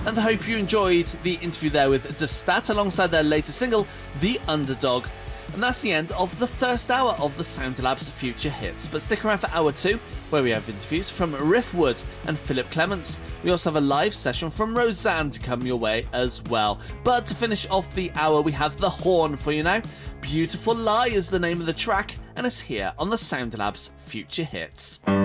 and I hope you enjoyed the interview there with De Stat alongside their latest single, The Underdog. And that's the end of the first hour of the SoundLab's Future Hits. But stick around for hour 2, where we have interviews from Riff Wood and Philip Clements. We also have a live session from Roseanne to come your way as well. But to finish off the hour, we have The Horn for you now. Beautiful Lie is the name of the track, and it's here on the SoundLab's Future Hits.